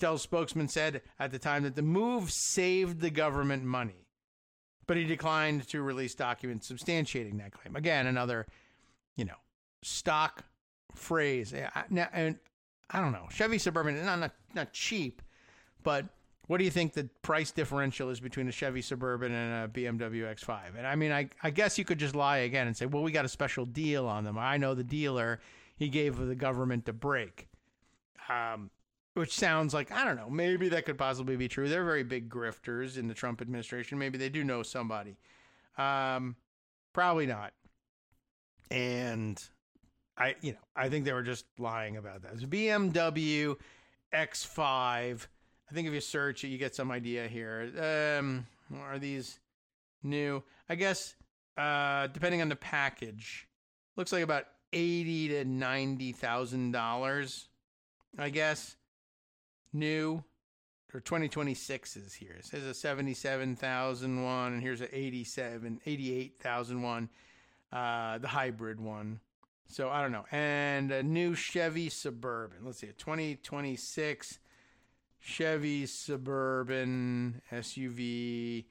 Patel's spokesman said at the time that the move saved the government money, but he declined to release documents substantiating that claim. Again, another, stock phrase. And I don't know. Chevy Suburban is not cheap, but what do you think the price differential is between a Chevy Suburban and a BMW X5? And I mean, I guess you could just lie again and say, well, we got a special deal on them. I know the dealer, he gave the government a break. Which sounds like, I don't know, maybe that could possibly be true. They're very big grifters in the Trump administration. Maybe they do know somebody. Probably not. And I think they were just lying about that. It's BMW X5. I think if you search it, you get some idea here. Are these new? I guess, depending on the package, looks like about $80,000 to $90,000, I guess. New, or 2026s here. It says a 77,000 one, and here's a 88,000 one, the hybrid one. So I don't know. And a new Chevy Suburban. Let's see, a 2026 Chevy Suburban SUV.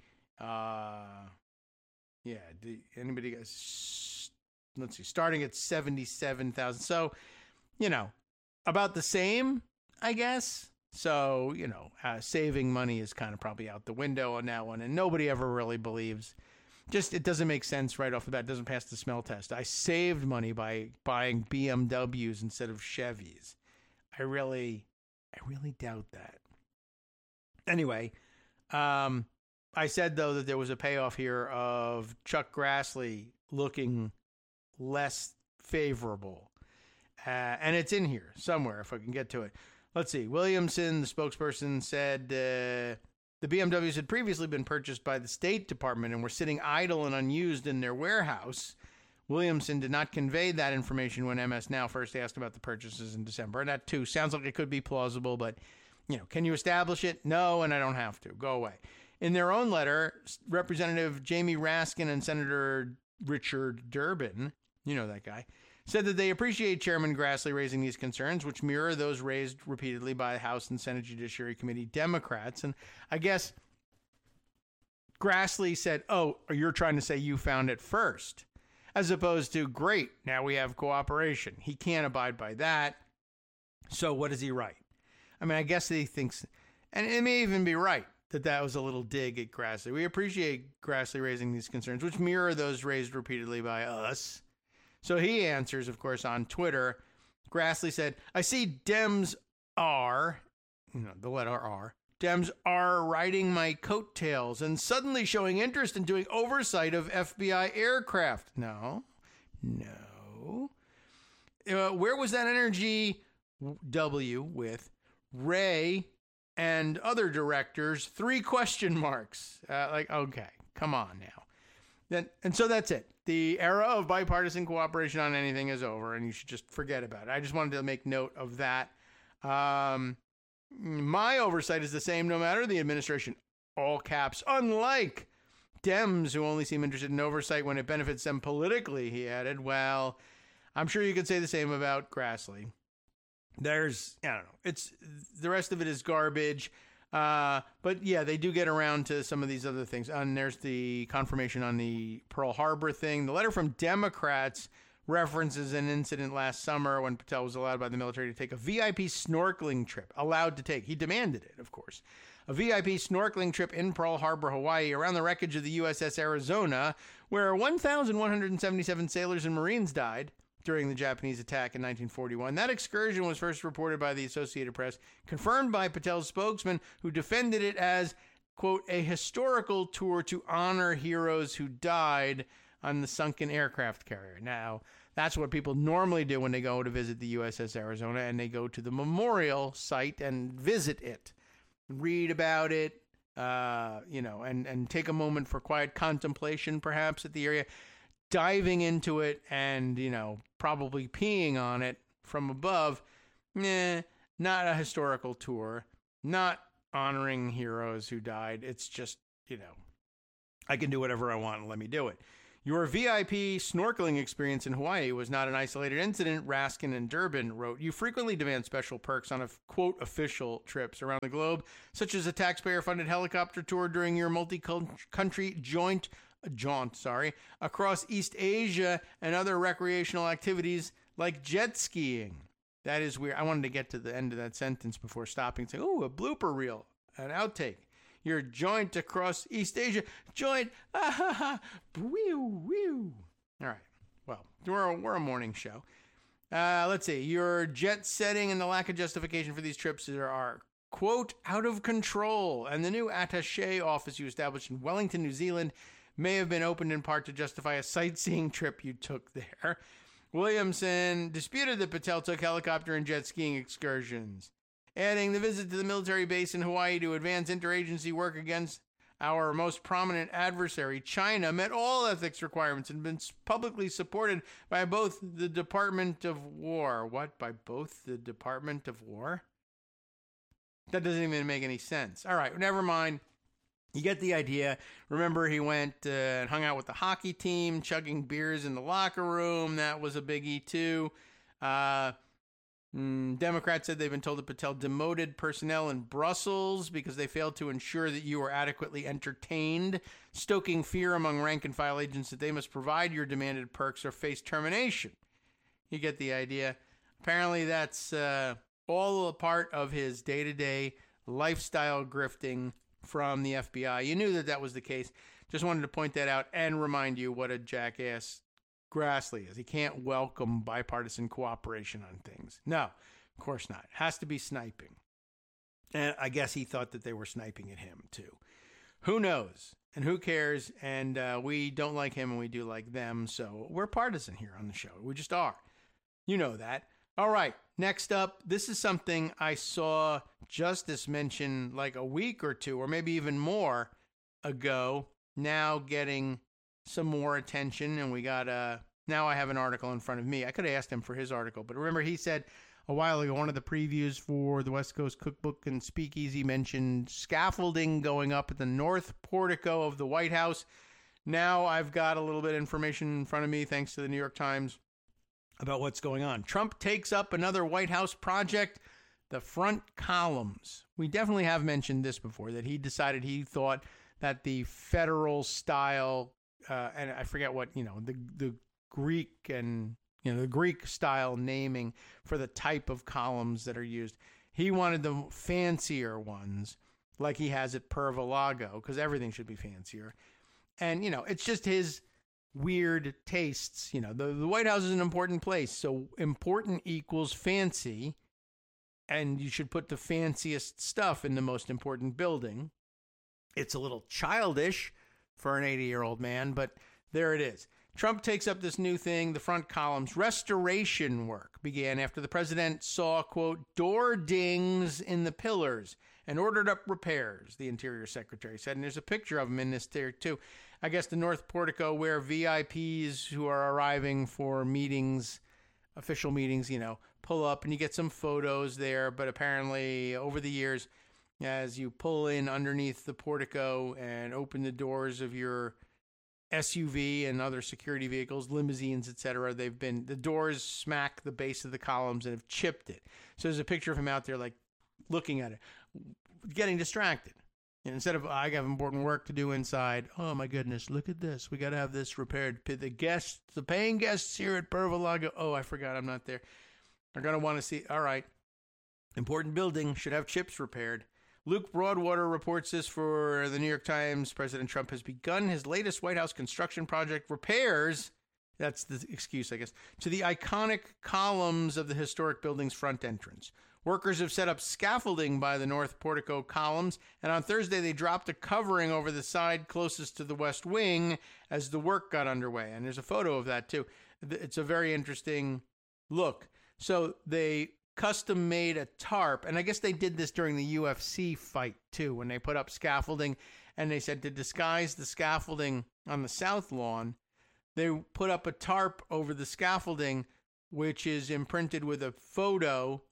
Anybody guys? Let's see, starting at 77,000. So, about the same, I guess. So, saving money is kind of probably out the window on that one. And nobody ever really believes. Just, it doesn't make sense right off the bat. It doesn't pass the smell test. I saved money by buying BMWs instead of Chevys. I really doubt that. Anyway, I said, though, that there was a payoff here of Chuck Grassley looking less favorable. And it's in here somewhere if I can get to it. Let's see. Williamson, the spokesperson, said the BMWs had previously been purchased by the State Department and were sitting idle and unused in their warehouse. Williamson did not convey that information when MS Now first asked about the purchases in December. And that, too, sounds like it could be plausible, but, can you establish it? No, and I don't have to. Go away. In their own letter, Representative Jamie Raskin and Senator Richard Durbin, that guy, said that they appreciate Chairman Grassley raising these concerns, which mirror those raised repeatedly by House and Senate Judiciary Committee Democrats. And I guess Grassley said, oh, you're trying to say you found it first, as opposed to, great, now we have cooperation. He can't abide by that. So what does he write? I mean, I guess he thinks, and it may even be right, that was a little dig at Grassley. We appreciate Grassley raising these concerns, which mirror those raised repeatedly by us. So he answers, of course, on Twitter. Grassley said, I see Dems are, the letter R, Dems are riding my coattails and suddenly showing interest in doing oversight of FBI aircraft. No. Where was that energy, W, with Ray and other directors? 3 question marks. Okay, come on now. And so that's it. The era of bipartisan cooperation on anything is over, and you should just forget about it. I just wanted to make note of that. My oversight is the same no matter the administration. All caps. Unlike Dems, who only seem interested in oversight when it benefits them politically, he added. Well, I'm sure you could say the same about Grassley. There's, I don't know. It's the rest of it is garbage. But yeah, they do get around to some of these other things. And there's the confirmation on the Pearl Harbor thing. The letter from Democrats references an incident last summer when Patel was allowed by the military to take a VIP snorkeling trip. Allowed to take. He demanded it, of course. A VIP snorkeling trip in Pearl Harbor, Hawaii, around the wreckage of the USS Arizona, where 1,177 sailors and Marines died during the Japanese attack in 1941. That excursion was first reported by the Associated Press, confirmed by Patel's spokesman, who defended it as, quote, a historical tour to honor heroes who died on the sunken aircraft carrier. Now, that's what people normally do when they go to visit the USS Arizona, and they go to the memorial site and visit it, read about it, and take a moment for quiet contemplation, perhaps, at the area, diving into it and, probably peeing on it from above. Not a historical tour, not honoring heroes who died. It's just, I can do whatever I want and let me do it. Your VIP snorkeling experience in Hawaii was not an isolated incident, Raskin and Durbin wrote. You frequently demand special perks on, quote, official trips around the globe, such as a taxpayer-funded helicopter tour during your multi-country jaunt across East Asia and other recreational activities like jet skiing. That is weird. I wanted to get to the end of that sentence before stopping and saying, oh, a blooper reel, an outtake. Your joint across East Asia. Joint. Ah, ha, ha. Whew, whew. All right. Well, we're a morning show. Let's see. Your jet setting and the lack of justification for these trips are, quote, out of control. And the new attaché office you established in Wellington, New Zealand, may have been opened in part to justify a sightseeing trip you took there. Williamson disputed that Patel took helicopter and jet skiing excursions, adding the visit to the military base in Hawaii to advance interagency work against our most prominent adversary, China, met all ethics requirements and been publicly supported by both the Department of War. What? By both the Department of War? That doesn't even make any sense. All right, never mind. You get the idea. Remember, he went and hung out with the hockey team, chugging beers in the locker room. That was a biggie, too. Democrats said they've been told that Patel demoted personnel in Brussels because they failed to ensure that you were adequately entertained, stoking fear among rank-and-file agents that they must provide your demanded perks or face termination. You get the idea. Apparently, that's all a part of his day-to-day lifestyle grifting from the FBI. You knew that was the case. Just wanted to point that out and remind you what a jackass Grassley is. He can't welcome bipartisan cooperation on things. No, of course not. It has to be sniping. And I guess he thought that they were sniping at him, too. Who knows? And who cares? And we don't like him and we do like them. So we're partisan here on the show. We just are. You know that. All right. Next up, this is something I saw Justice mention like a week or two, or maybe even more ago, now getting some more attention, and we got now I have an article in front of me. I could have asked him for his article, but remember he said a while ago, one of the previews for the West Coast Cookbook and Speakeasy mentioned scaffolding going up at the north portico of the White House. Now I've got a little bit of information in front of me, thanks to the New York Times, about what's going on. Trump takes up another White House project, the front columns. We definitely have mentioned this before, that he decided he thought that the federal style and I forget what, the Greek and, the Greek style naming for the type of columns that are used. He wanted the fancier ones, like he has at Pervalago, because everything should be fancier. And, it's just his weird tastes. The White House is an important place, so important equals fancy, and you should put the fanciest stuff in the most important building. It's a little childish for an 80-year-old man, but there it is. Trump takes up this new thing, the front columns. Restoration work began after the president saw, quote, door dings in the pillars and ordered up repairs, the Interior Secretary said. And there's a picture of him in this there, too. I guess the North Portico, where VIPs who are arriving for meetings, official meetings, pull up, and you get some photos there. But apparently, over the years, as you pull in underneath the portico and open the doors of your SUV and other security vehicles, limousines, etc., the doors smack the base of the columns and have chipped it. So there's a picture of him out there, like, looking at it, getting distracted. And instead of, I have important work to do inside, oh my goodness, look at this. We got to have this repaired. The paying guests here at Pervalago, oh, I forgot I'm not there, are going to want to see, all right, important building, should have chips repaired. Luke Broadwater reports this for the New York Times. President Trump has begun his latest White House construction project, repairs, that's the excuse, I guess, to the iconic columns of the historic building's front entrance. Workers have set up scaffolding by the north portico columns, and on Thursday they dropped a covering over the side closest to the West Wing as the work got underway. And there's a photo of that, too. It's a very interesting look. So they custom made a tarp, and I guess they did this during the UFC fight too, when they put up scaffolding, and they said to disguise the scaffolding on the south lawn, they put up a tarp over the scaffolding, which is imprinted with a photo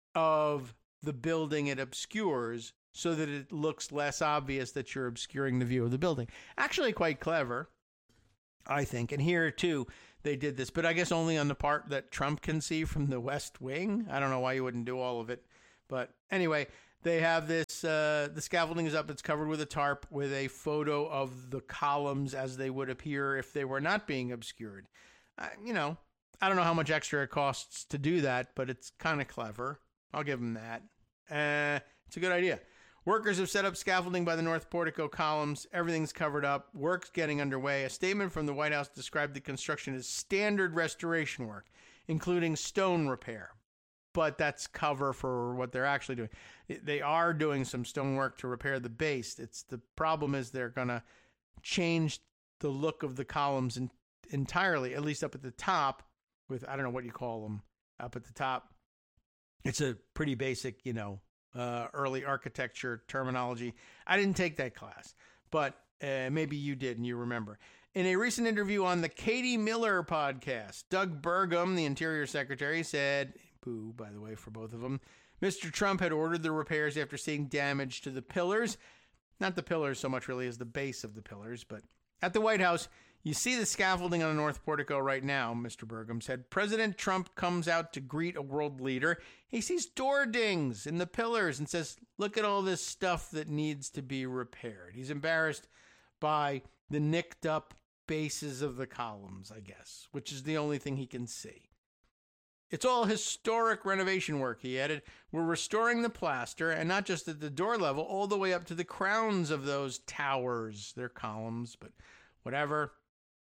of the building it obscures, so that it looks less obvious that you're obscuring the view of the building. Actually quite clever. I think. And here, too, they did this, but I guess only on the part that Trump can see from the West Wing. I don't know why you wouldn't do all of it. But anyway, they have this, the scaffolding is up. It's covered with a tarp with a photo of the columns as they would appear if they were not being obscured. I don't know how much extra it costs to do that, but it's kind of clever. I'll give them that. It's a good idea. Workers have set up scaffolding by the north portico columns. Everything's covered up. Work's getting underway. A statement from the White House described the construction as standard restoration work, including stone repair. But that's cover for what they're actually doing. They are doing some stonework to repair the base. The problem is they're going to change the look of the columns entirely, at least up at the top with, I don't know what you call them, up at the top. It's a pretty basic, early architecture terminology. I didn't take that class, but maybe you did and you remember. In a recent interview on the Katie Miller podcast, Doug Burgum, the Interior Secretary, said, boo, by the way, for both of them, Mr. Trump had ordered the repairs after seeing damage to the pillars. Not the pillars so much really as the base of the pillars, but at the White House, you see the scaffolding on the north portico right now, Mr. Burgum said. President Trump comes out to greet a world leader. He sees door dings in the pillars and says, look at all this stuff that needs to be repaired. He's embarrassed by the nicked up bases of the columns, I guess, which is the only thing he can see. It's all historic renovation work, he added. We're restoring the plaster, and not just at the door level, all the way up to the crowns of those towers. They're columns, but whatever.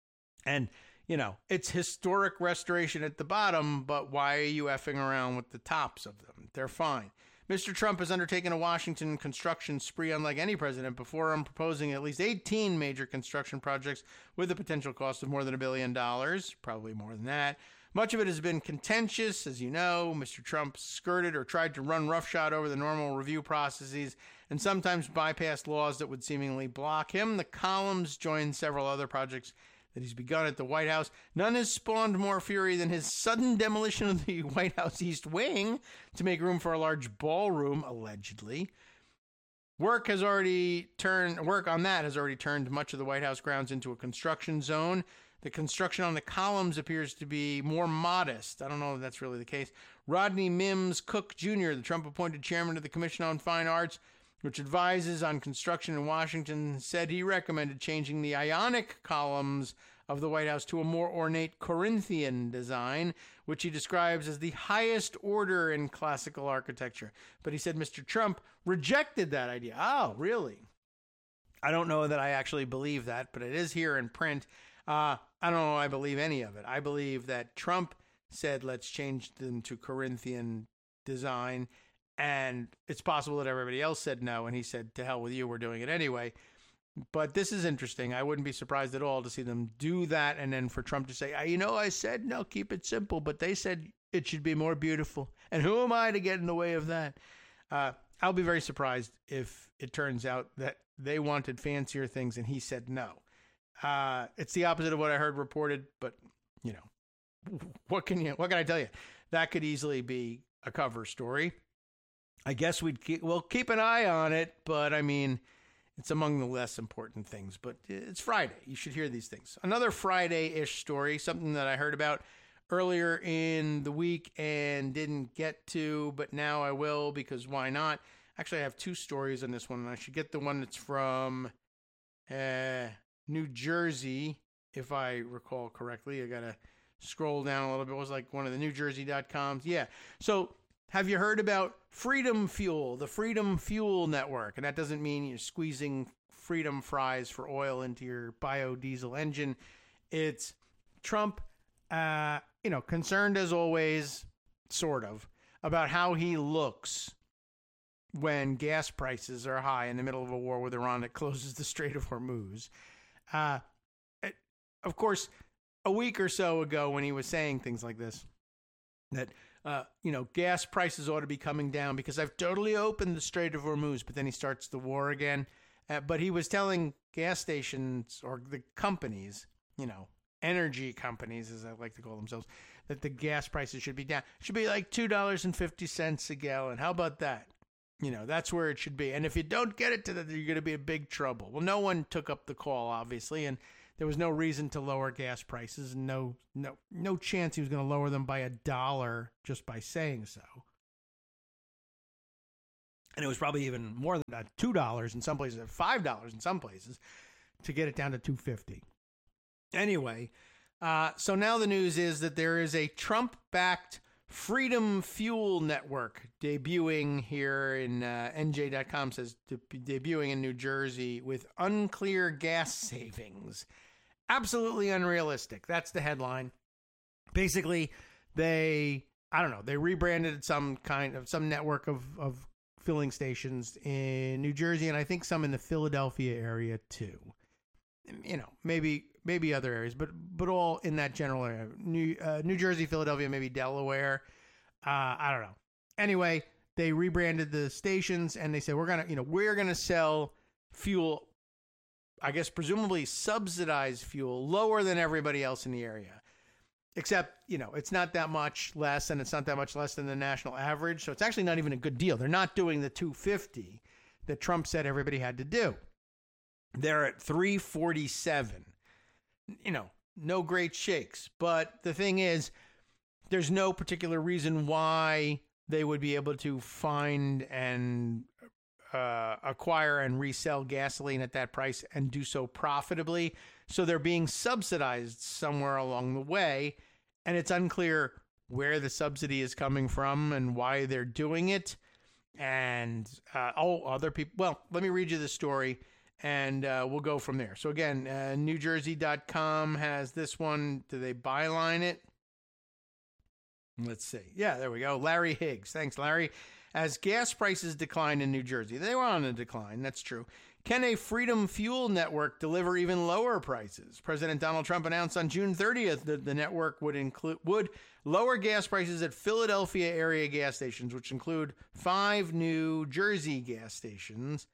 And, it's historic restoration at the bottom, but why are you effing around with the tops of them? They're fine. Mr. Trump has undertaken a Washington construction spree unlike any president before him, proposing at least 18 major construction projects with a potential cost of more than $1 billion, probably more than that. Much of it has been contentious, as you know. Mr. Trump skirted or tried to run roughshod over the normal review processes and sometimes bypassed laws that would seemingly block him. The columns joined several other projects that he's begun at the White House. None has spawned more fury than his sudden demolition of the White House East Wing to make room for a large ballroom, allegedly. Work on that has already turned much of the White House grounds into a construction zone. The construction on the columns appears to be more modest. I don't know if that's really the case. Rodney Mims Cook Jr., the Trump-appointed chairman of the Commission on Fine Arts, which advises on construction in Washington, said he recommended changing the Ionic columns of the White House to a more ornate Corinthian design, which he describes as the highest order in classical architecture. But he said Mr. Trump rejected that idea. Oh, really? I don't know that I actually believe that, but it is here in print. I don't know I believe any of it. I believe that Trump said, let's change them to Corinthian design. And it's possible that everybody else said no. And he said, to hell with you, we're doing it anyway. But this is interesting. I wouldn't be surprised at all to see them do that. And then for Trump to say, I said, no, keep it simple. But they said it should be more beautiful. And who am I to get in the way of that? I'll be very surprised if it turns out that they wanted fancier things and he said no. It's the opposite of what I heard reported, but what can I tell you? That could easily be a cover story. I guess we'll keep an eye on it, but it's among the less important things. But it's Friday. You should hear these things. Another Friday-ish story, something that I heard about earlier in the week and didn't get to, but now I will because why not? Actually, I have two stories on this one, and I should get the one that's from New Jersey, if I recall correctly. I got to scroll down a little bit. It was like one of the NewJersey.coms. Yeah. So have you heard about Freedom Fuel, the Freedom Fuel Network? And that doesn't mean you're squeezing Freedom fries for oil into your biodiesel engine. It's Trump, concerned as always, sort of, about how he looks when gas prices are high in the middle of a war with Iran that closes the Strait of Hormuz. Of course, a week or so ago when he was saying things like this, that, gas prices ought to be coming down because I've totally opened the Strait of Hormuz, but then he starts the war again. But he was telling gas stations or the companies, energy companies, as I like to call themselves, that the gas prices should be down. It should be like $2.50 a gallon. How about that? That's where it should be. And if you don't get it to that, you're going to be in big trouble. Well, no one took up the call, obviously, and there was no reason to lower gas prices, and no chance he was going to lower them by $1 just by saying so. And it was probably even more than $2 in some places, $5 in some places, to get it down to $2.50. Anyway, so now the news is that there is a Trump-backed Freedom Fuel Network debuting here in NJ.com, says debuting in New Jersey with unclear gas savings. Absolutely unrealistic. That's the headline. Basically, they rebranded some network of filling stations in New Jersey, and I think some in the Philadelphia area too. Maybe other areas, but all in that general area. New Jersey, Philadelphia, maybe Delaware. I don't know. Anyway, they rebranded the stations, and they said we're gonna sell fuel, I guess presumably subsidized fuel, lower than everybody else in the area. Except, it's not that much less, and it's not that much less than the national average. So it's actually not even a good deal. They're not doing the $2.50 that Trump said everybody had to do. They're at $3.47. No great shakes. But the thing is, there's no particular reason why they would be able to find and acquire and resell gasoline at that price and do so profitably. So they're being subsidized somewhere along the way. And it's unclear where the subsidy is coming from and why they're doing it. And other people. Well, let me read you the story, and we'll go from there. So again, NewJersey.com has this one. Do they byline it? Let's see. Yeah, there we go. Larry Higgs. Thanks, Larry. As gas prices decline in New Jersey, they were on a decline. That's true. Can a Freedom Fuel Network deliver even lower prices? President Donald Trump announced on June 30th that the network would lower gas prices at Philadelphia area gas stations, which include 5 New Jersey gas stations.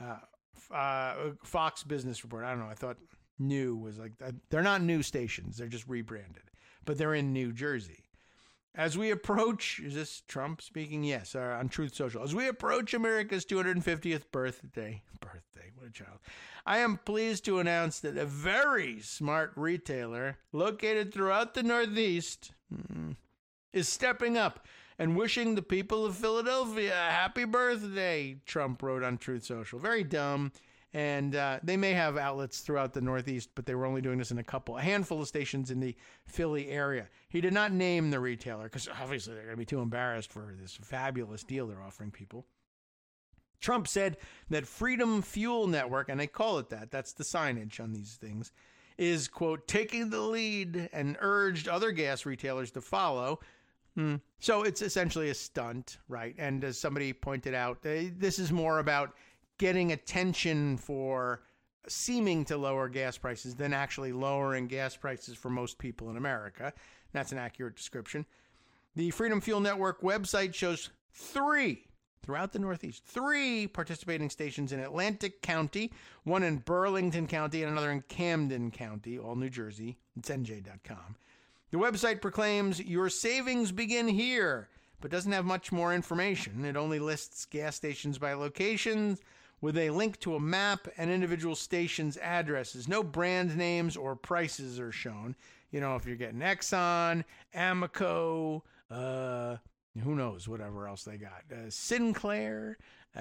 Fox Business Report. I don't know. I thought new was like, they're not new stations. They're just rebranded, but they're in New Jersey. As we approach, is this Trump speaking? Yes, on Truth Social. As we approach America's 250th birthday, what a child. I am pleased to announce that a very smart retailer located throughout the Northeast is stepping up and wishing the people of Philadelphia a happy birthday, Trump wrote on Truth Social. Very dumb. And they may have outlets throughout the Northeast, but they were only doing this in a handful of stations in the Philly area. He did not name the retailer because obviously they're going to be too embarrassed for this fabulous deal they're offering people. Trump said that Freedom Fuel Network, and they call it that, that's the signage on these things, is, quote, taking the lead, and urged other gas retailers to follow. So it's essentially a stunt, right? And as somebody pointed out, this is more about getting attention for seeming to lower gas prices than actually lowering gas prices for most people in America. That's an accurate description. The Freedom Fuel Network website shows 3 throughout the Northeast, 3 participating stations in Atlantic County, one in Burlington County, and another in Camden County, all New Jersey. It's NJ.com. The website proclaims your savings begin here, but doesn't have much more information. It only lists gas stations by locations, with a link to a map and individual stations' addresses. No brand names or prices are shown. If you're getting Exxon, Amoco, who knows, whatever else they got. Sinclair,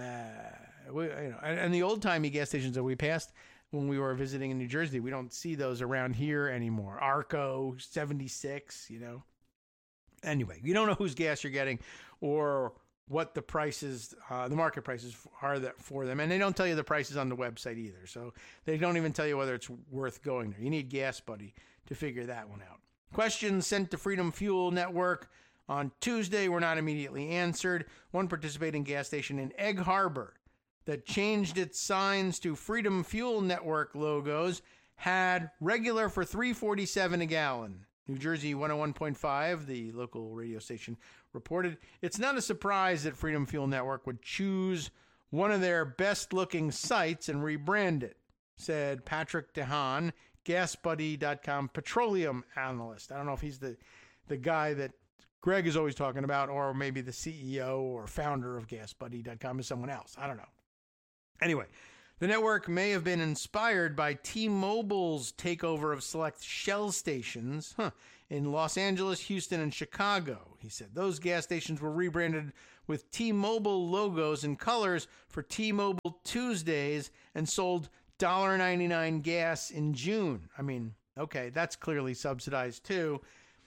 and the old-timey gas stations that we passed when we were visiting in New Jersey, we don't see those around here anymore. Arco, 76, Anyway, you don't know whose gas you're getting or what the prices, the market prices are for them. And they don't tell you the prices on the website either. So they don't even tell you whether it's worth going there. You need Gas Buddy to figure that one out. Questions sent to Freedom Fuel Network on Tuesday were not immediately answered. One participating gas station in Egg Harbor that changed its signs to Freedom Fuel Network logos had regular for $3.47 a gallon. New Jersey 101.5, the local radio station, reported it's not a surprise that Freedom Fuel Network would choose one of their best-looking sites and rebrand it, said Patrick DeHaan, GasBuddy.com petroleum analyst. I don't know if he's the guy that Greg is always talking about, or maybe the CEO or founder of GasBuddy.com is someone else. I don't know. Anyway, The network may have been inspired by T-Mobile's takeover of select Shell stations in Los Angeles, Houston, and Chicago. He said those gas stations were rebranded with T-Mobile logos and colors for T-Mobile Tuesdays and sold $1.99 gas in June. I mean, okay, that's clearly subsidized too.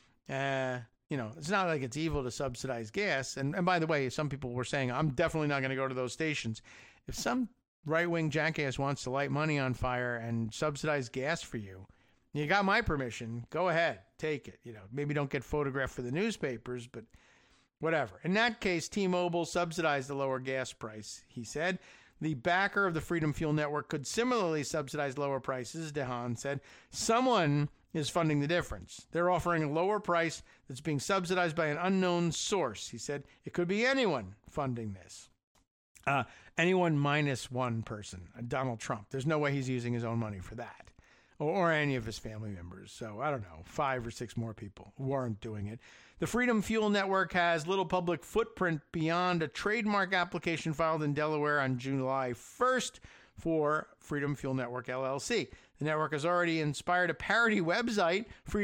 It's not like it's evil to subsidize gas. And by the way, some people were saying, I'm definitely not going to go to those stations. If some right-wing jackass wants to light money on fire and subsidize gas for you, you got my permission. Go ahead, take it. Maybe don't get photographed for the newspapers, but whatever. In that case, T-Mobile subsidized the lower gas price, he said. The backer of the Freedom Fuel Network could similarly subsidize lower prices, DeHaan said. Someone is funding the difference. They're offering a lower price that's being subsidized by an unknown source, he said. It could be anyone funding this. Anyone minus one person, Donald Trump. There's no way he's using his own money for that. Or any of his family members. So, I don't know, 5 or 6 more people who aren't doing it. The Freedom Fuel Network has little public footprint beyond a trademark application filed in Delaware on July 1st for Freedom Fuel Network, LLC. The network has already inspired a parody website,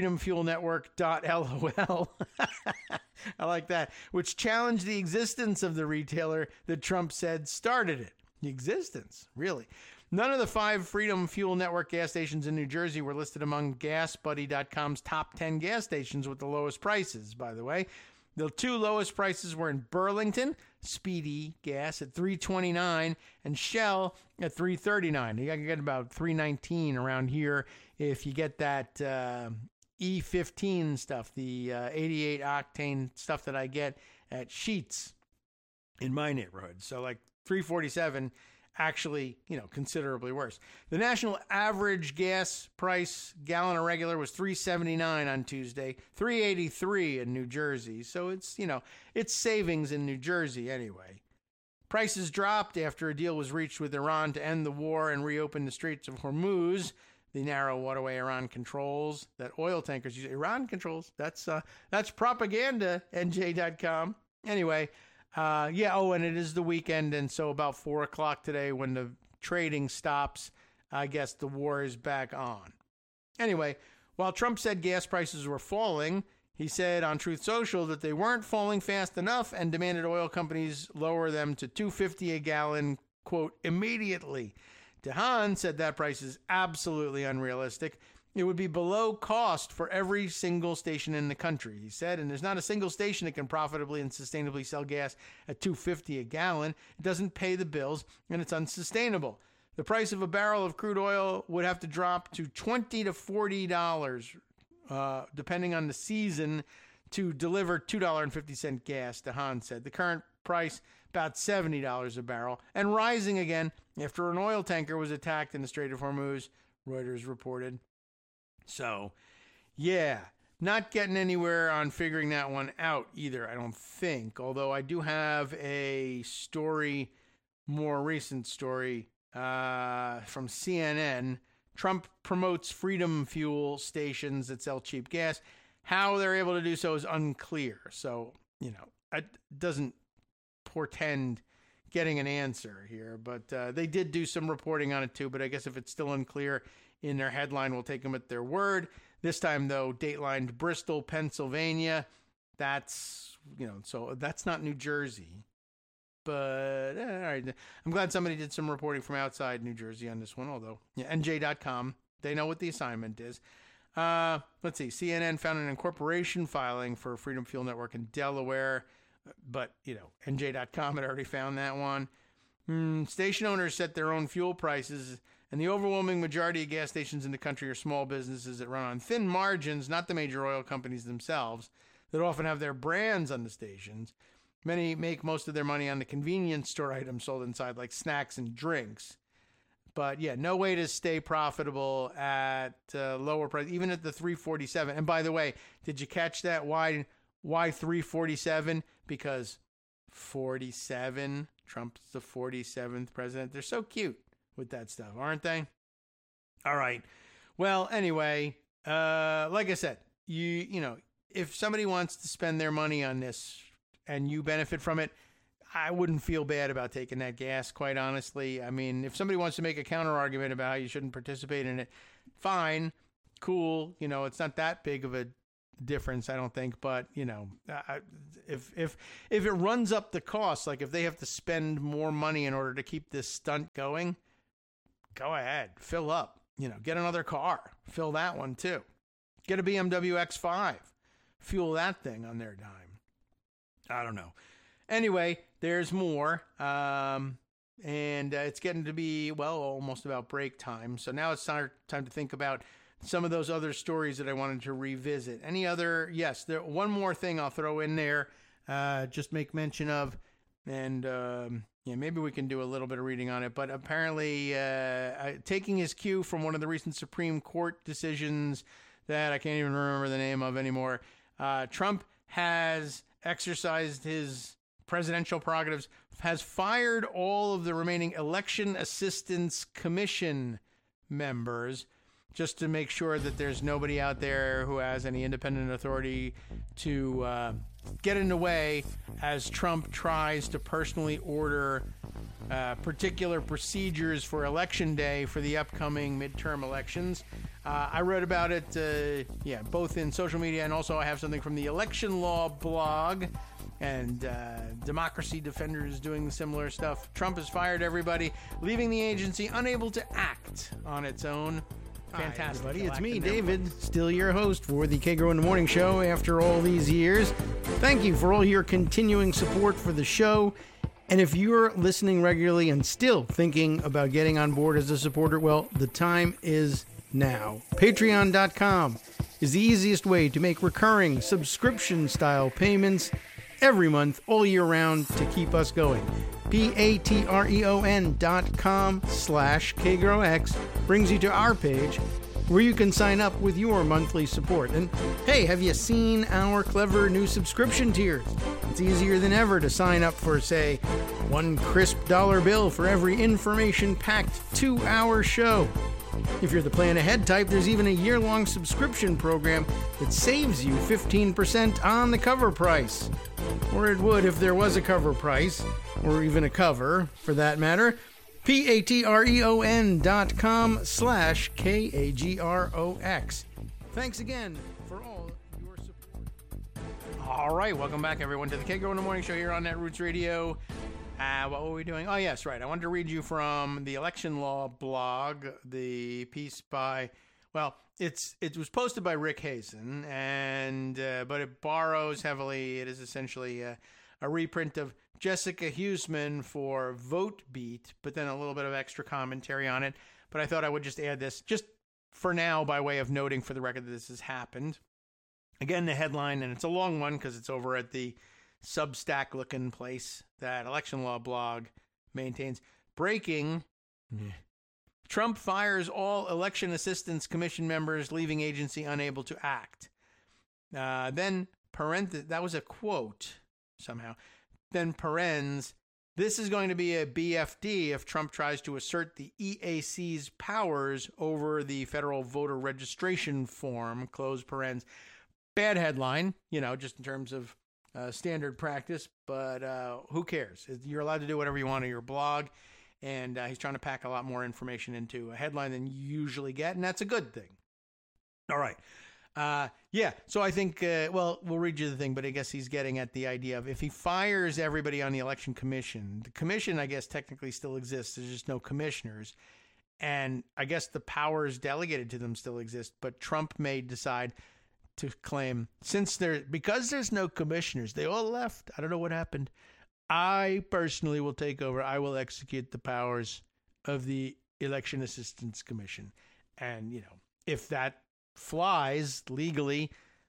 freedomfuelnetwork.lol. I like that, which challenged the existence of the retailer that Trump said started it. The existence, really. None of the 5 Freedom Fuel Network gas stations in New Jersey were listed among GasBuddy.com's top 10 gas stations with the lowest prices, by the way. The 2 lowest prices were in Burlington, Speedy Gas at $3.29, and Shell at $3.39. You can get about $3.19 around here if you get that E15 stuff, the 88 octane stuff that I get at Sheetz in my neighborhood. So like $3.47. Actually, considerably worse. The national average gas price gallon of regular was $3.79 on Tuesday, $3.83 in New Jersey. So it's, it's savings in New Jersey anyway. Prices dropped after a deal was reached with Iran to end the war and reopen the Straits of Hormuz, the narrow waterway Iran controls that oil tankers use. Iran controls. That's propaganda, NJ.com. Anyway, and it is the weekend, and so about 4 o'clock today when the trading stops, I guess the war is back on. Anyway, while Trump said gas prices were falling, he said on Truth Social that they weren't falling fast enough and demanded oil companies lower them to $2.50 a gallon, quote, immediately. DeHaan said that price is absolutely unrealistic. It would be below cost for every single station in the country, he said, and there's not a single station that can profitably and sustainably sell gas at $2.50 a gallon. It doesn't pay the bills, and it's unsustainable. The price of a barrel of crude oil would have to drop to $20 to $40, depending on the season, to deliver $2.50 gas, DeHaan said. The current price, about $70 a barrel, and rising again after an oil tanker was attacked in the Strait of Hormuz, Reuters reported. So, yeah, not getting anywhere on figuring that one out either, I don't think. Although I do have a story, more recent story, from CNN. Trump promotes Freedom Fuel stations that sell cheap gas. How they're able to do so is unclear. So, it doesn't portend getting an answer here. But they did do some reporting on it too. But I guess if it's still unclear in their headline, we'll take them at their word. This time, though, datelined Bristol, Pennsylvania. That's, so that's not New Jersey. But, all right. I'm glad somebody did some reporting from outside New Jersey on this one, although, NJ.com, they know what the assignment is. Let's see. CNN found an incorporation filing for Freedom Fuel Network in Delaware, but, NJ.com had already found that one. Station owners set their own fuel prices, and the overwhelming majority of gas stations in the country are small businesses that run on thin margins, not the major oil companies themselves, that often have their brands on the stations. Many make most of their money on the convenience store items sold inside, like snacks and drinks. But yeah, no way to stay profitable at lower price, even at the $3.47. And by the way, did you catch that? Why $3.47? Because 47. Trump's the 47th president. They're so cute with that stuff, aren't they? All right. Well, anyway, like I said, you know, if somebody wants to spend their money on this and you benefit from it, I wouldn't feel bad about taking that gas, quite honestly. I mean, if somebody wants to make a counter argument about how you shouldn't participate in it, fine, cool. It's not that big of a difference, I don't think. But if it runs up the cost, like if they have to spend more money in order to keep this stunt going, go ahead, fill up. Get another car, fill that one too. Get a BMW X5, fuel that thing on their dime. I don't know. Anyway, there's more, and it's getting to be, almost about break time. So now it's time to think about some of those other stories that I wanted to revisit. Any other? Yes, one more thing I'll throw in there, just make mention of, and maybe we can do a little bit of reading on it. But apparently, taking his cue from one of the recent Supreme Court decisions that I can't even remember the name of anymore, Trump has exercised his presidential prerogatives, has fired all of the remaining Election Assistance Commission members, just to make sure that there's nobody out there who has any independent authority to get in the way as Trump tries to personally order particular procedures for Election Day for the upcoming midterm elections. I read about it, both in social media, and also I have something from the Election Law blog, and Democracy Defenders doing similar stuff. Trump has fired everybody, leaving the agency unable to act on its own. Fantastic. Hi, everybody. It's me, David, still your host for the Kagro in the Morning Show after all these years. Thank you for all your continuing support for the show. And if you're listening regularly and still thinking about getting on board as a supporter, well, the time is now. Patreon.com is the easiest way to make recurring subscription-style payments every month, all year round, to keep us going. patreon.com/KagroX brings you to our page where you can sign up with your monthly support. And hey, have you seen our clever new subscription tiers? It's easier than ever to sign up for, say, one crisp dollar bill for every information-packed 2-hour show. If you're the plan ahead type, there's even a year-long subscription program that saves you 15% on the cover price. Or it would if there was a cover price, or even a cover, for that matter. patreon.com/KAGROX. Thanks again for all your support. All right, welcome back, everyone, to the Kagro in the Morning Show here on Netroots Radio. What were we doing? Oh, yes, right. I wanted to read you from the Election Law blog, the piece by, it was posted by Rick Hazen, and but it borrows heavily. It is essentially a reprint of Jessica Huseman for VoteBeat, but then a little bit of extra commentary on it. But I thought I would just add this, just for now, by way of noting for the record that this has happened. Again, the headline, and it's a long one because it's over at the Substack-looking place that Election Law blog maintains. Breaking, Trump fires all Election Assistance Commission members, leaving agency unable to act. Then, that was a quote, somehow. Then, this is going to be a BFD if Trump tries to assert the EAC's powers over the federal voter registration form, close parens. Bad headline, just in terms of standard practice, but who cares? You're allowed to do whatever you want on your blog, and he's trying to pack a lot more information into a headline than you usually get, and that's a good thing. All right. So I think, we'll read you the thing, but I guess he's getting at the idea of if he fires everybody on the Election Commission, the commission, I guess, technically still exists. There's just no commissioners, and I guess the powers delegated to them still exist, but Trump may decide to claim, because there's no commissioners, they all left. I don't know what happened. I personally will take over. I will execute the powers of the Election Assistance Commission. And, if that flies legally,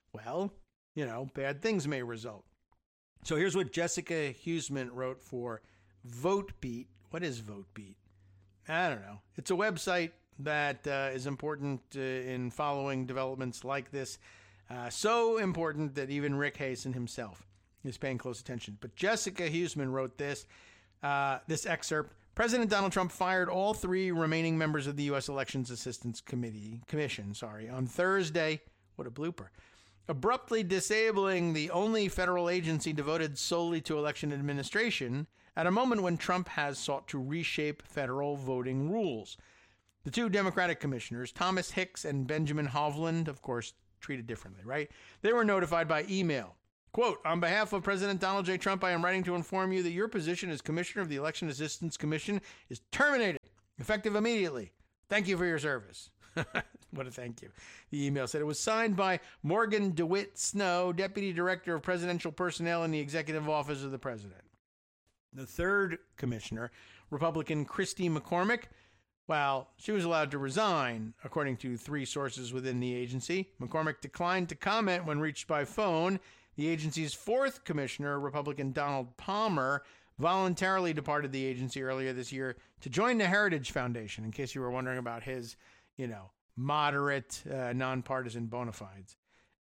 bad things may result. So here's what Jessica Huseman wrote for VoteBeat. What is VoteBeat? I don't know. It's a website that is important in following developments like this. So important that even Rick Hazen himself is paying close attention. But Jessica Huseman wrote this excerpt. President Donald Trump fired all 3 remaining members of the U.S. Elections Assistance Commission on Thursday. What a blooper. abruptly disabling the only federal agency devoted solely to election administration at a moment when Trump has sought to reshape federal voting rules. The two Democratic commissioners, Thomas Hicks and Benjamin Hovland, of course, treated differently, right? They were notified by email. Quote, on behalf of President Donald J. Trump, I am writing to inform you that your position as Commissioner of the Election Assistance Commission is terminated, effective immediately. Thank you for your service. What a thank you. The email said it was signed by Morgan DeWitt Snow, Deputy Director of Presidential Personnel in the Executive Office of the President. The third commissioner, Republican Christy McCormick, well, she was allowed to resign, according to three sources within the agency. McCormick declined to comment when reached by phone. The agency's fourth commissioner, Republican Donald Palmer, voluntarily departed the agency earlier this year to join the Heritage Foundation, in case you were wondering about his, moderate, nonpartisan bona fides,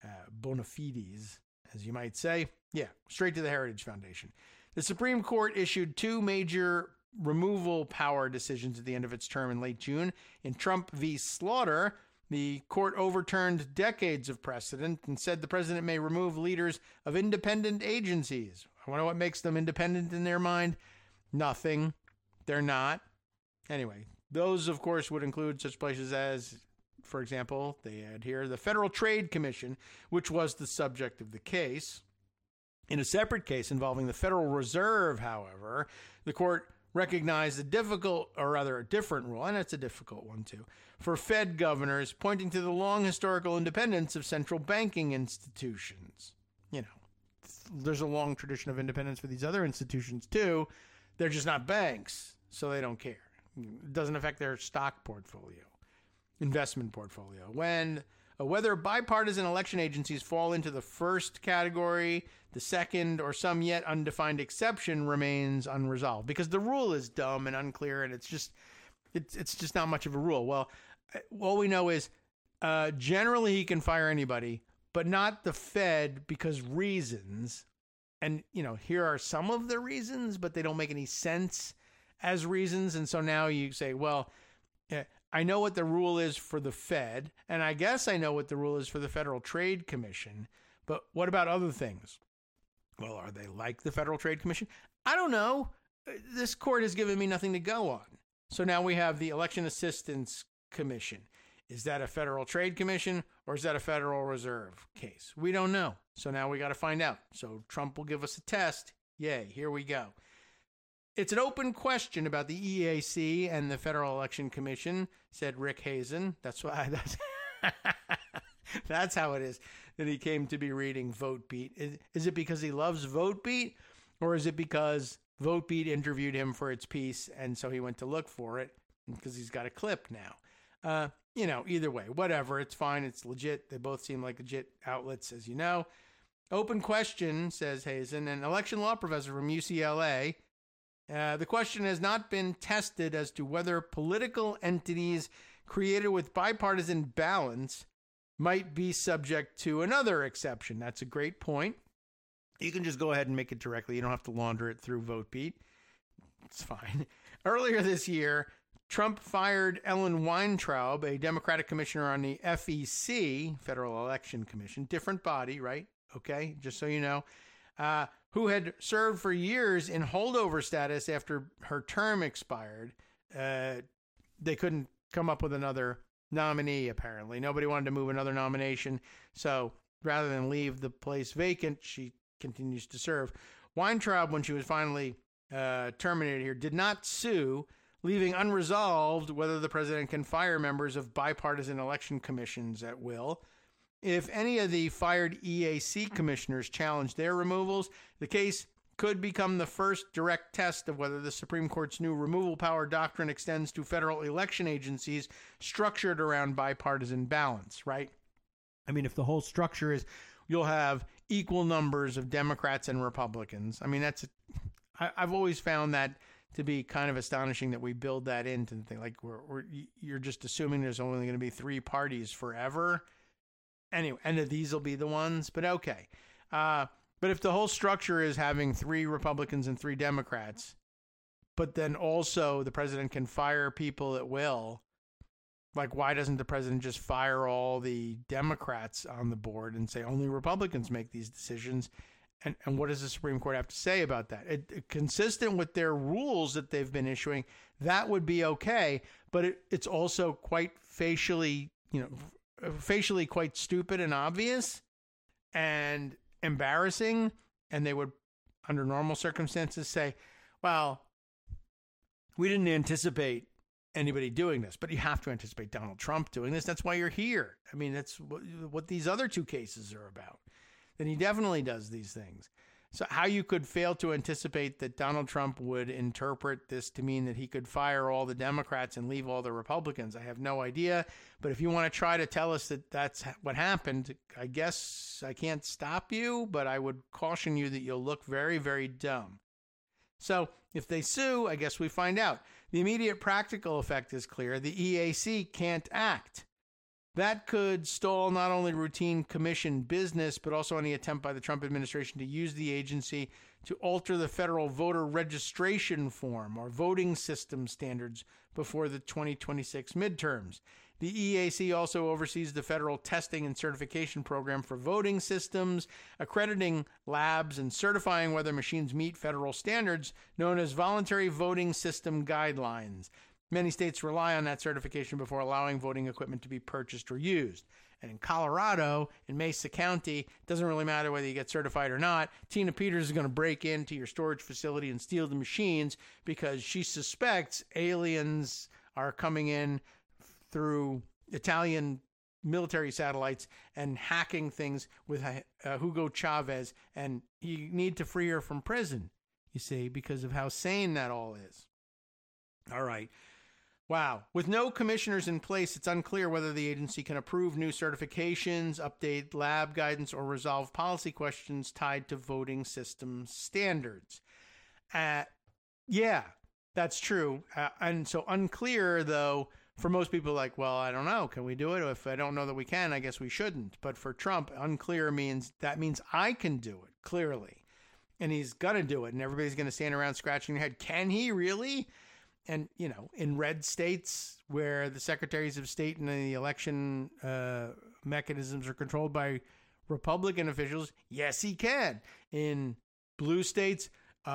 as you might say. Yeah, straight to the Heritage Foundation. The Supreme Court issued two major removal power decisions at the end of its term in late June. In Trump v. Slaughter, the court overturned decades of precedent and said the president may remove leaders of independent agencies. I wonder what makes them independent in their mind. Nothing. They're not. Anyway, those, of course, would include such places as, for example, they had here the Federal Trade Commission, which was the subject of the case. In a separate case involving the Federal Reserve, however, the court recognized a different rule, and it's a difficult one too, for Fed governors, pointing to the long historical independence of central banking institutions. There's a long tradition of independence for these other institutions too. They're just not banks, so they don't care. It doesn't affect their stock portfolio, investment portfolio. Whether bipartisan election agencies fall into the first category, the second, or some yet undefined exception remains unresolved because the rule is dumb and unclear, and it's just not much of a rule. Well, all we know is generally he can fire anybody, but not the Fed because reasons. And, here are some of the reasons, but they don't make any sense as reasons. And so now you say, well, I know what the rule is for the Fed, and I guess I know what the rule is for the Federal Trade Commission, but what about other things? Well, are they like the Federal Trade Commission? I don't know. This court has given me nothing to go on. So now we have the Election Assistance Commission. Is that a Federal Trade Commission or is that a Federal Reserve case? We don't know. So now we got to find out. So Trump will give us a test. Yay, here we go. It's an open question about the EAC and the Federal Election Commission, said Rick Hazen. That's how it is that he came to be reading VoteBeat. Is it because he loves VoteBeat, or is it because VoteBeat interviewed him for its piece and so he went to look for it because he's got a clip now? Either way, whatever. It's fine. It's legit. They both seem like legit outlets, as you know. Open question, says Hazen, an election law professor from UCLA. The question has not been tested as to whether political entities created with bipartisan balance might be subject to another exception. That's a great point. You can just go ahead and make it directly. You don't have to launder it through VoteBeat. It's fine. Earlier this year, Trump fired Ellen Weintraub, a Democratic commissioner on the FEC, Federal Election Commission, different body, right? Okay, just so you know, who had served for years in holdover status after her term expired. They couldn't come up with another nominee, apparently. Nobody wanted to move another nomination. So rather than leave the place vacant, she continues to serve. Weintraub, when she was finally terminated here, did not sue, leaving unresolved whether the president can fire members of bipartisan election commissions at will. If any of the fired EAC commissioners challenge their removals, the case could become the first direct test of whether the Supreme Court's new removal power doctrine extends to federal election agencies structured around bipartisan balance, right? I mean, if the whole structure is you'll have equal numbers of Democrats and Republicans, I mean, I've always found that to be kind of astonishing that we build that into the thing. Like you're just assuming there's only going to be three parties forever. Anyway, and these will be the ones, but okay. But if the whole structure is having 3 Republicans and 3 Democrats, but then also the president can fire people at will, Like, why doesn't the president just fire all the Democrats on the board and say only Republicans make these decisions? And what does the Supreme Court have to say about that? Consistent with their rules that they've been issuing, that would be okay. But it's also quite facially quite stupid and obvious and embarrassing. And they would, under normal circumstances, say, well, we didn't anticipate anybody doing this, but you have to anticipate Donald Trump doing this. That's why you're here. I mean, that's what these other two cases are about. Then he definitely does these things. So how you could fail to anticipate that Donald Trump would interpret this to mean that he could fire all the Democrats and leave all the Republicans, I have no idea. But if you want to try to tell us that that's what happened, I guess I can't stop you, but I would caution you that you'll look very, very dumb. So if they sue, I guess we find out. The immediate practical effect is clear. The EAC can't act. That could stall not only routine commission business, but also any attempt by the Trump administration to use the agency to alter the federal voter registration form or voting system standards before the 2026 midterms. The EAC also oversees the federal testing and certification program for voting systems, accrediting labs and certifying whether machines meet federal standards known as voluntary voting system guidelines. Many states rely on that certification before allowing voting equipment to be purchased or used. And in Colorado, in Mesa County, it doesn't really matter whether you get certified or not. Tina Peters is going to break into your storage facility and steal the machines because she suspects aliens are coming in through Italian military satellites and hacking things with Hugo Chavez, and you need to free her from prison, you see, because of how sane that all is. All right. Wow. With no commissioners in place, it's unclear whether the agency can approve new certifications, update lab guidance, or resolve policy questions tied to voting system standards. Yeah, that's true. And so unclear, though, for most people, like, well, I don't know. Can we do it? If I don't know that we can, I guess we shouldn't. But for Trump, unclear means I can do it, clearly. And he's going to do it. And everybody's going to stand around scratching their head. Can he really? And, in red states where the secretaries of state and the election mechanisms are controlled by Republican officials, yes, he can. In blue states,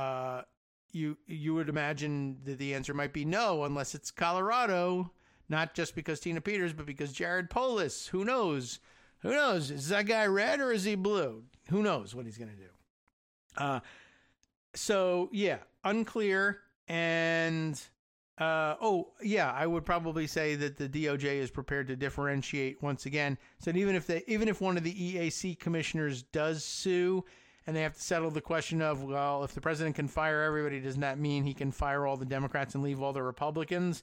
you would imagine that the answer might be no, unless it's Colorado, not just because Tina Peters, but because Jared Polis. Who knows? Who knows? Is that guy red or is he blue? Who knows what he's going to do? So, yeah, unclear. And, I would probably say that the DOJ is prepared to differentiate once again. So even if one of the EAC commissioners does sue and they have to settle the question of, well, if the president can fire everybody, doesn't that mean he can fire all the Democrats and leave all the Republicans?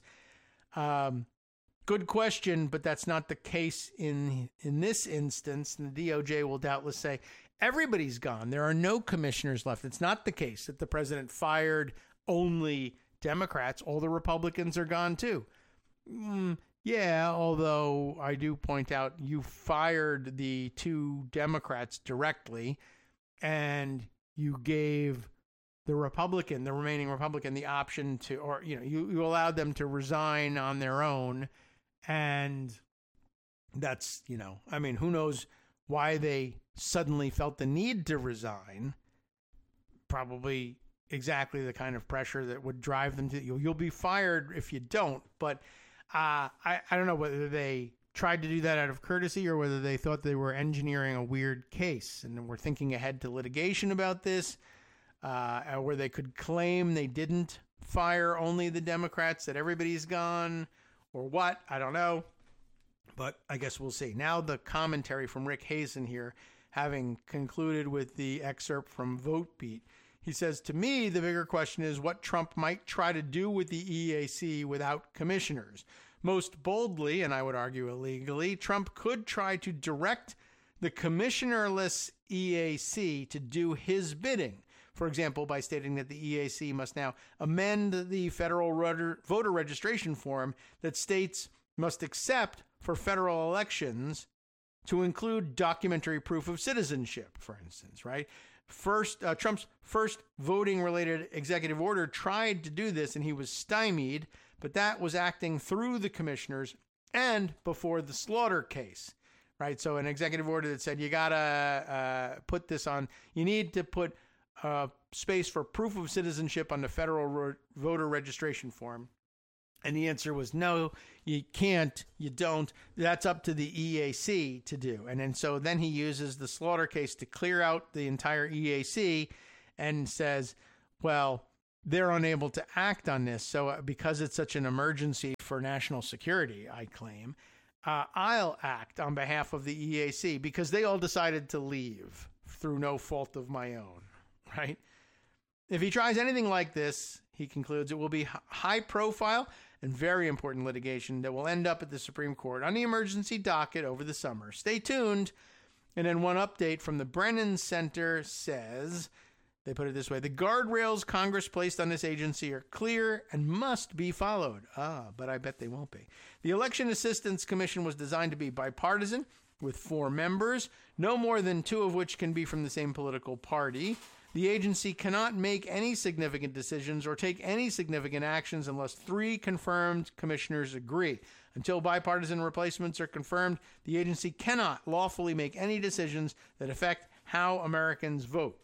Good question, but that's not the case in this instance. And the DOJ will doubtless say everybody's gone. There are no commissioners left. It's not the case that the president fired only Democrats. All the Republicans are gone too. Yeah, although I do point out you fired the two Democrats directly and you gave the remaining Republican, the option to, or, you allowed them to resign on their own. And that's, who knows why they suddenly felt the need to resign. Probably exactly the kind of pressure that would drive them to, you'll be fired if you don't. But I don't know whether they tried to do that out of courtesy or whether they thought they were engineering a weird case and were thinking ahead to litigation about this, where they could claim they didn't fire only the Democrats, that everybody's gone, or what. I don't know. But I guess we'll see. Now the commentary from Rick Hazen here, having concluded with the excerpt from VoteBeat. He says, to me, the bigger question is what Trump might try to do with the EAC without commissioners. Most boldly, and I would argue illegally, Trump could try to direct the commissionerless EAC to do his bidding. For example, by stating that the EAC must now amend the federal voter registration form that states must accept for federal elections to include documentary proof of citizenship, for instance, right? Trump's first voting-related executive order tried to do this, and he was stymied, but that was acting through the commissioners and before the Slaughter case, right? So an executive order that said you got to put this on, you need to put space for proof of citizenship on the federal voter registration form. And the answer was no, you can't, you don't. That's up to the EAC to do. And so then he uses the Slaughter case to clear out the entire EAC and says, well, they're unable to act on this. So because it's such an emergency for national security, I claim, I'll act on behalf of the EAC because they all decided to leave through no fault of my own, right? If he tries anything like this, he concludes, it will be high profile and very important litigation that will end up at the Supreme Court on the emergency docket over the summer. Stay tuned. And then one update from the Brennan Center says, they put it this way, the guardrails Congress placed on this agency are clear and must be followed. But I bet they won't be. The Election Assistance Commission was designed to be bipartisan with 4 members, no more than 2 of which can be from the same political party. The agency cannot make any significant decisions or take any significant actions unless 3 confirmed commissioners agree. Until bipartisan replacements are confirmed, the agency cannot lawfully make any decisions that affect how Americans vote.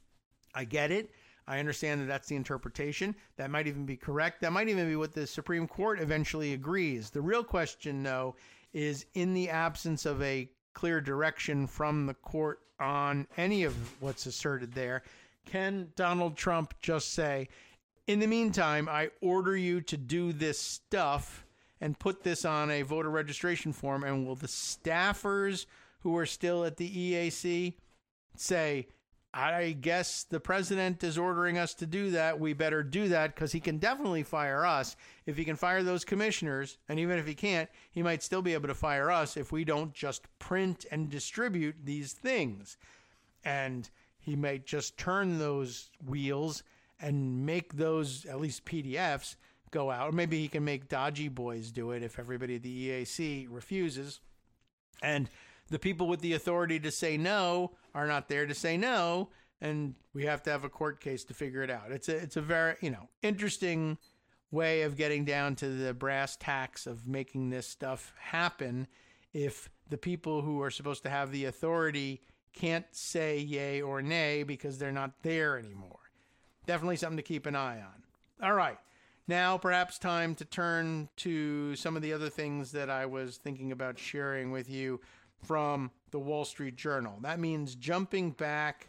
I get it. I understand that that's the interpretation. That might even be correct. That might even be what the Supreme Court eventually agrees. The real question, though, is in the absence of a clear direction from the court on any of what's asserted there, can Donald Trump just say, in the meantime, I order you to do this stuff and put this on a voter registration form, and will the staffers who are still at the EAC say, I guess the president is ordering us to do that, we better do that, because he can definitely fire us. If he can fire those commissioners, and even if he can't, he might still be able to fire us if we don't just print and distribute these things. And he might just turn those wheels and make those, at least PDFs, go out. Or maybe he can make Dodgy Boys do it if everybody at the EAC refuses. And the people with the authority to say no are not there to say no, and we have to have a court case to figure it out. It's a very, interesting way of getting down to the brass tacks of making this stuff happen if the people who are supposed to have the authority can't say yay or nay because they're not there anymore. Definitely something to keep an eye on. All right. Now perhaps time to turn to some of the other things that I was thinking about sharing with you from the Wall Street Journal. That means jumping back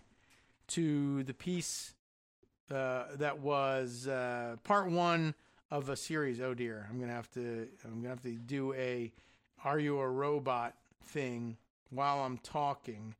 to the piece that was part 1 of a series. Oh dear, I'm gonna have to do a "Are you a robot?" thing while I'm talking,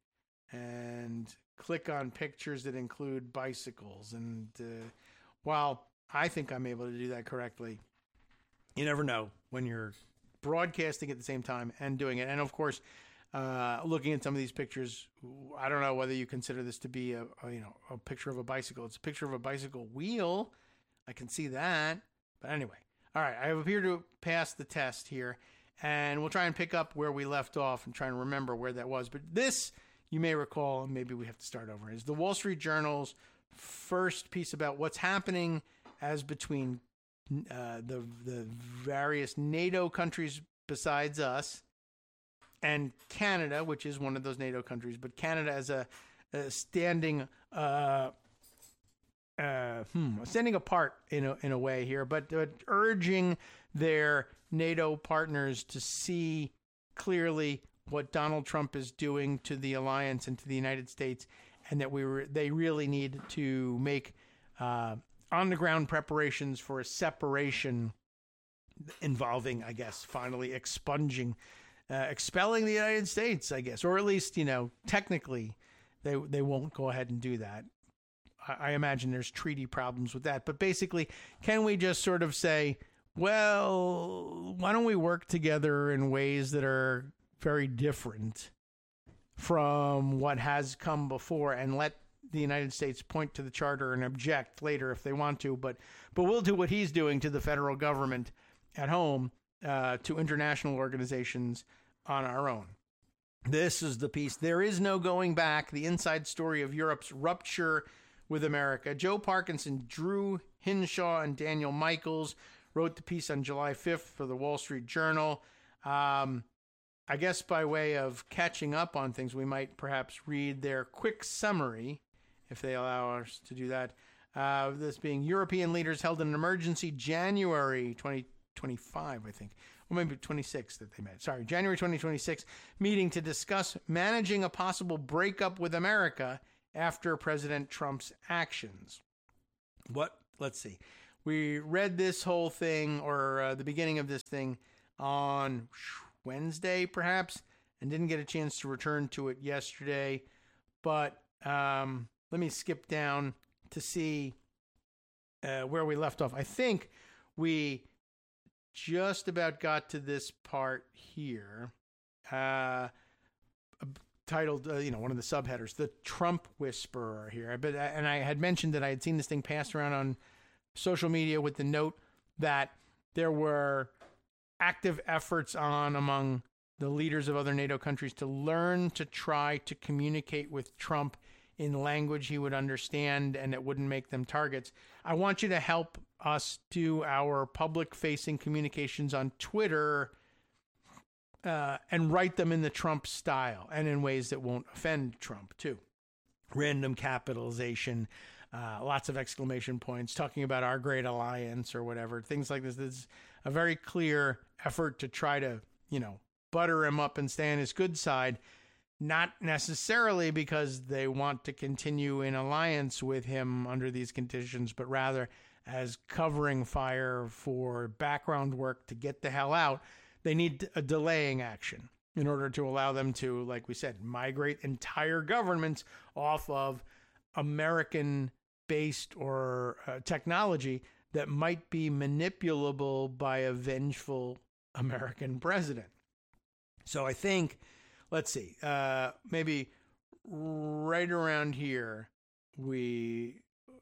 and click on pictures that include bicycles. And while I think I'm able to do that correctly, you never know when you're broadcasting at the same time and doing it. And of course, looking at some of these pictures, I don't know whether you consider this to be a picture of a bicycle. It's a picture of a bicycle wheel. I can see that. But anyway, all right, I appear to pass the test here, and we'll try and pick up where we left off and try and remember where that was. But this, you may recall, and maybe we have to start over, is the Wall Street Journal's first piece about what's happening as between the various NATO countries besides us and Canada, which is one of those NATO countries, but Canada as a standing apart in a way here, but urging their NATO partners to see clearly what Donald Trump is doing to the alliance and to the United States, and that they really need to make on-the-ground preparations for a separation involving, I guess, finally expelling the United States, I guess, or at least, technically they won't go ahead and do that. I imagine there's treaty problems with that. But basically, can we just sort of say, well, why don't we work together in ways that are very different from what has come before, and let the United States point to the charter and object later if they want to, but we'll do what he's doing to the federal government at home, to international organizations on our own. This is the piece. There is no going back. The inside story of Europe's rupture with America. Joe Parkinson, Drew Hinshaw, and Daniel Michaels wrote the piece on July 5th for the Wall Street Journal. I guess by way of catching up on things, we might perhaps read their quick summary, if they allow us to do that. This being European leaders held an emergency January 2025, I think. Or maybe 26 that they met. Sorry, January 2026 meeting to discuss managing a possible breakup with America after President Trump's actions. Let's see. We read this whole thing, or the beginning of this thing, on Wednesday, perhaps, and didn't get a chance to return to it yesterday. But let me skip down to see where we left off. I think we just about got to this part here, titled, one of the subheaders, "The Trump Whisperer" here. And I had mentioned that I had seen this thing passed around on social media with the note that there were active efforts on among the leaders of other NATO countries to learn to try to communicate with Trump in language he would understand and it wouldn't make them targets. I want you to help us do our public-facing communications on Twitter and write them in the Trump style and in ways that won't offend Trump, too. Random capitalization, lots of exclamation points, talking about our great alliance or whatever, things like this. This is a very clear effort to try to, butter him up and stay on his good side, not necessarily because they want to continue in alliance with him under these conditions, but rather as covering fire for background work to get the hell out. They need a delaying action in order to allow them to, like we said, migrate entire governments off of American-based or technology that might be manipulable by a vengeful American president. So I think, let's see, maybe right around here, we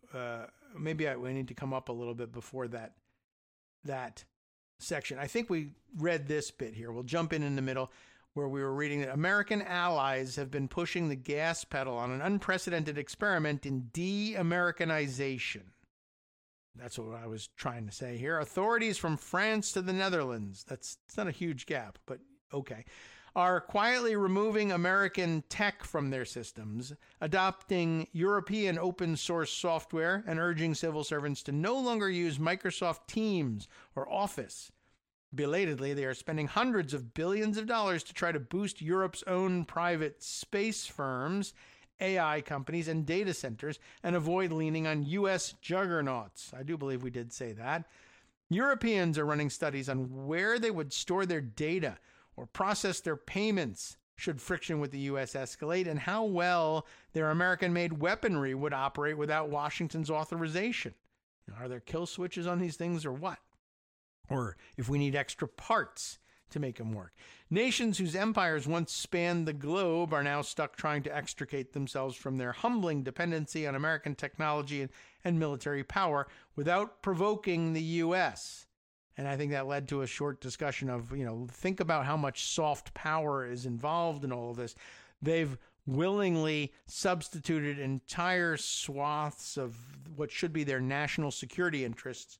need to come up a little bit before that section. I think we read this bit here. We'll jump in the middle where we were reading that American allies have been pushing the gas pedal on an unprecedented experiment in de-Americanization. That's what I was trying to say here. Authorities from France to the Netherlands, it's not a huge gap, but okay, are quietly removing American tech from their systems, adopting European open source software, and urging civil servants to no longer use Microsoft Teams or Office. Belatedly, they are spending hundreds of billions of dollars to try to boost Europe's own private space firms, AI companies, and data centers, and avoid leaning on U.S. juggernauts. I do believe we did say that. Europeans are running studies on where they would store their data or process their payments should friction with the U.S. escalate, and how well their American-made weaponry would operate without Washington's authorization. Are there kill switches on these things or what? Or if we need extra parts to make them work. Nations whose empires once spanned the globe are now stuck trying to extricate themselves from their humbling dependency on American technology and military power without provoking the U.S. And I think that led to a short discussion of, think about how much soft power is involved in all of this. They've willingly substituted entire swaths of what should be their national security interests,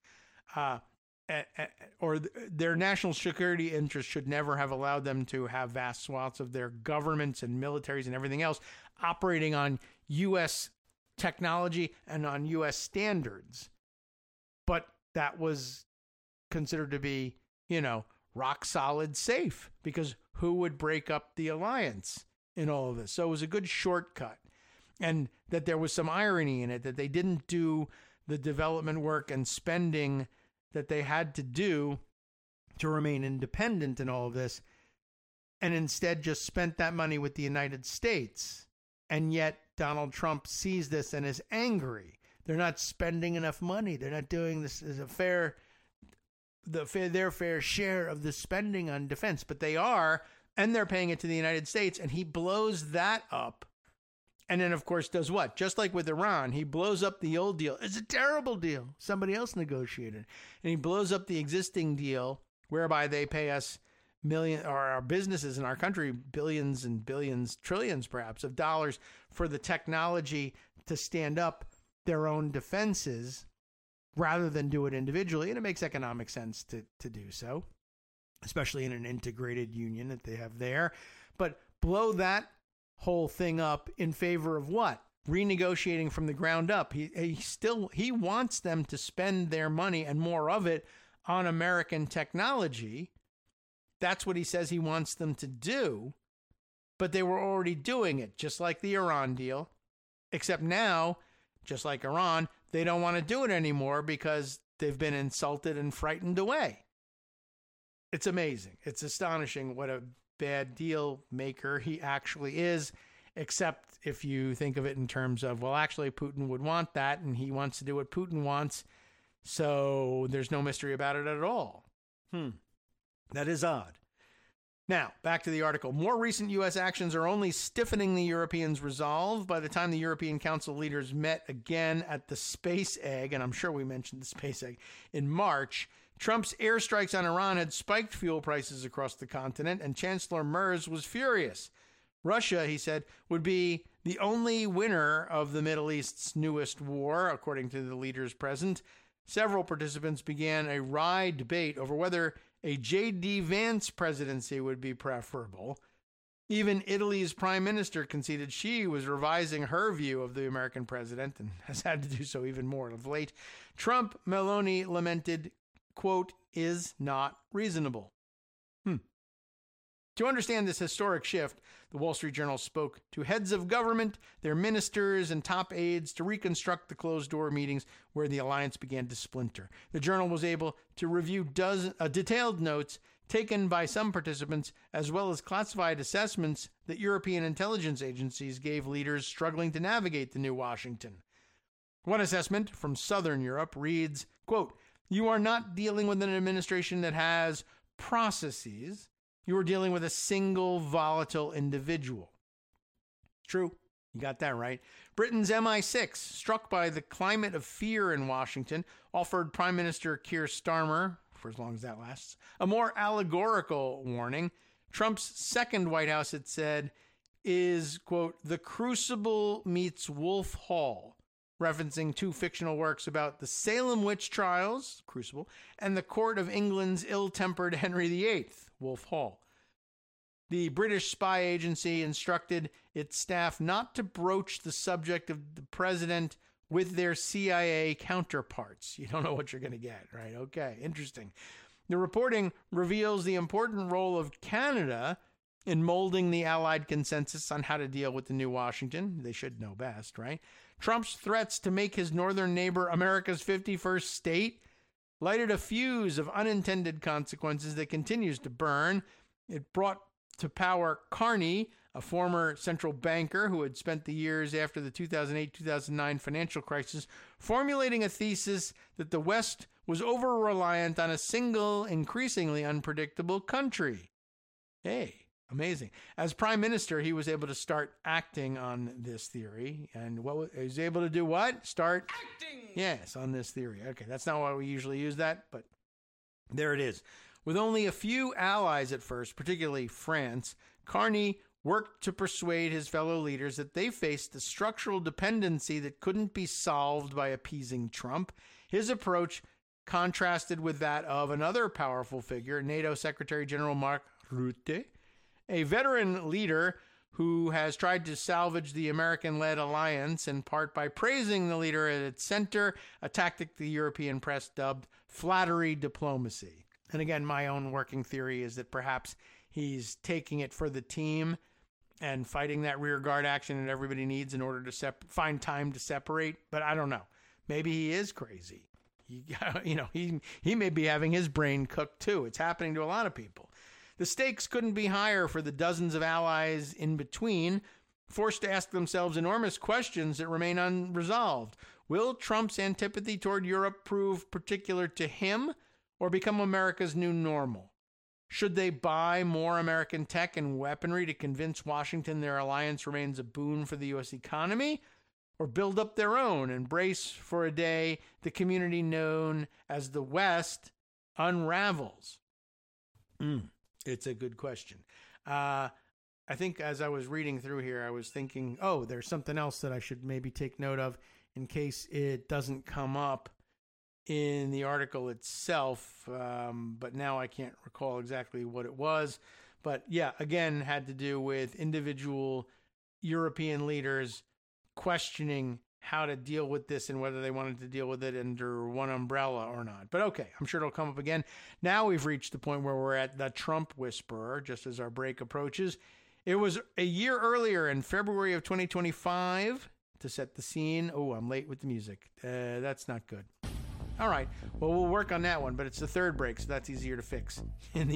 or their national security interests should never have allowed them to have vast swaths of their governments and militaries and everything else operating on U.S. technology and on U.S. standards. But that was considered to be, rock solid safe, because who would break up the alliance in all of this? So it was a good shortcut, and that there was some irony in it, that they didn't do the development work and spending that they had to do to remain independent in all of this, and instead just spent that money with the United States. And yet Donald Trump sees this and is angry. They're not spending enough money. They're not doing this as their fair share of the spending on defense, but they are, and they're paying it to the United States, and he blows that up. And then, of course, does what? Just like with Iran, he blows up the old deal. It's a terrible deal. Somebody else negotiated. And he blows up the existing deal, whereby they pay us or our businesses in our country, billions and billions, trillions perhaps, of dollars for the technology to stand up their own defenses rather than do it individually. And it makes economic sense to do so. especially in an integrated union that they have there. But blow that whole thing up in favor of what? Renegotiating from the ground up. He wants them to spend their money and more of it on American technology. That's what he says he wants them to do. But they were already doing it, just like the Iran deal. Except now, just like Iran, they don't want to do it anymore because they've been insulted and frightened away. It's amazing. It's astonishing what a bad deal maker he actually is, except if you think of it in terms of, well, actually, Putin would want that, and he wants to do what Putin wants, so there's no mystery about it at all. That is odd. Now, back to the article. More recent U.S. actions are only stiffening the Europeans' resolve. By the time the European Council leaders met again at the Space Egg, and I'm sure we mentioned the Space Egg, in March, Trump's airstrikes on Iran had spiked fuel prices across the continent, and Chancellor Merz was furious. Russia, he said, would be the only winner of the Middle East's newest war, according to the leaders present. Several participants began a wry debate over whether a J.D. Vance presidency would be preferable. Even Italy's prime minister conceded she was revising her view of the American president and has had to do so even more of late. Trump, Meloni lamented, quote, is not reasonable. To understand this historic shift, the Wall Street Journal spoke to heads of government, their ministers, and top aides to reconstruct the closed-door meetings where the alliance began to splinter. The Journal was able to review detailed notes taken by some participants, as well as classified assessments that European intelligence agencies gave leaders struggling to navigate the new Washington. One assessment from Southern Europe reads, quote, you are not dealing with an administration that has processes. You are dealing with a single volatile individual. True. You got that right. Britain's MI6, struck by the climate of fear in Washington, offered Prime Minister Keir Starmer, for as long as that lasts, a more allegorical warning. Trump's second White House, it said, is, quote, the Crucible meets Wolf Hall, referencing two fictional works about the Salem witch trials, Crucible, and the court of England's ill-tempered Henry VIII, Wolf Hall. The British spy agency instructed its staff not to broach the subject of the president with their CIA counterparts. You don't know what you're going to get, right? Okay, interesting. The reporting reveals the important role of Canada in molding the Allied consensus on how to deal with the new Washington. They should know best, right? Trump's threats to make his northern neighbor America's 51st state lighted a fuse of unintended consequences that continues to burn. It brought to power Carney, a former central banker who had spent the years after the 2008-2009 financial crisis formulating a thesis that the West was over-reliant on a single, increasingly unpredictable country. Hey, amazing. As prime minister, he was able to start acting on this theory. And he was able to do what? Start acting. Yes, on this theory. Okay, that's not why we usually use that, but there it is. With only a few allies at first, particularly France, Carney worked to persuade his fellow leaders that they faced a structural dependency that couldn't be solved by appeasing Trump. His approach contrasted with that of another powerful figure, NATO Secretary General Mark Rutte, a veteran leader who has tried to salvage the American-led alliance in part by praising the leader at its center, a tactic the European press dubbed flattery diplomacy. And again, my own working theory is that perhaps he's taking it for the team and fighting that rear guard action that everybody needs in order to find time to separate. But I don't know. Maybe he is crazy. He may be having his brain cooked too. It's happening to a lot of people. The stakes couldn't be higher for the dozens of allies in between, forced to ask themselves enormous questions that remain unresolved. Will Trump's antipathy toward Europe prove particular to him or become America's new normal? Should they buy more American tech and weaponry to convince Washington their alliance remains a boon for the U.S. economy? Or build up their own and brace for a day the community known as the West unravels? It's a good question. I think as I was reading through here, I was thinking, there's something else that I should maybe take note of in case it doesn't come up in the article itself, but now I can't recall exactly what it was. But yeah, again, had to do with individual European leaders questioning how to deal with this and whether they wanted to deal with it under one umbrella or not. But okay, I'm sure it'll come up again. Now we've reached the point where we're at the Trump whisperer, just as our break approaches. It was a year earlier in February of 2025 to set the scene. Oh, I'm late with the music. That's not good. All right. Well, we'll work on that one, but it's the third break, so that's easier to fix. In the